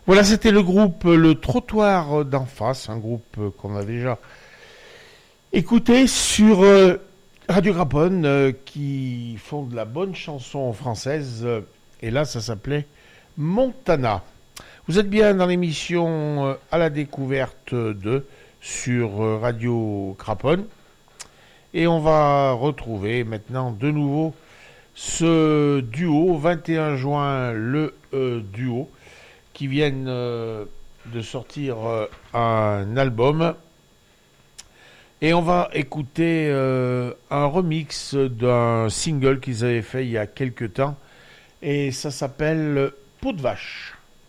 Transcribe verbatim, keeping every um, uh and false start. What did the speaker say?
Voilà, c'était le groupe Le Trottoir d'en face, un groupe qu'on a déjà écouté sur euh, Radio Graponne, euh, qui font de la bonne chanson française. euh, et là, ça s'appelait Montana. Vous êtes bien dans l'émission euh, À la découverte de sur euh, Radio Graponne. Et on va retrouver maintenant de nouveau ce duo, vingt et un juin, le euh, duo, qui viennent euh, de sortir euh, un album. Et on va écouter euh, un remix d'un single qu'ils avaient fait il y a quelques temps. Et ça s'appelle Peau de vache.